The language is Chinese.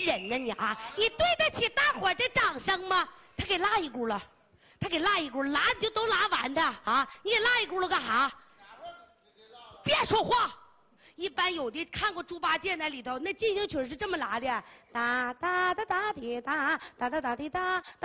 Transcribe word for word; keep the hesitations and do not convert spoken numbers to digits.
人呢你啊？你对得起大伙的掌声吗？他给拉一轱辘，他给拉一轱辘，拉就都拉完的啊！你给拉一轱辘干啥？别说话。一般有的看过猪八戒那里头，那进行曲是这么拉的：哒哒哒哒滴哒哒哒哒滴哒哒